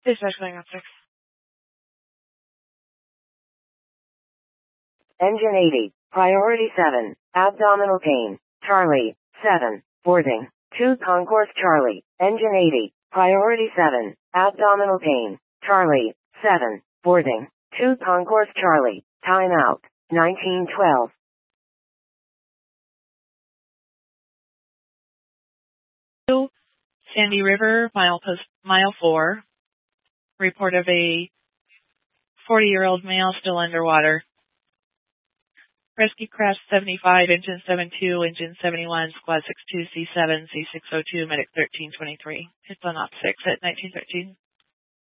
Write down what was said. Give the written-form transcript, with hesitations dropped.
Dispatch going on 6. Engine 80, priority 7, abdominal pain, Charlie, 7, boarding, 2 Concourse Charlie, engine 80, priority 7, abdominal pain, Charlie, 7, boarding, 2 Concourse Charlie, timeout, 1912. Sandy River, mile 4. Report of a 40-year-old male still underwater. Rescue craft 75, engine 72, engine 71, squad 62, C7, C602, medic 1323. It's on op 6 at 1913.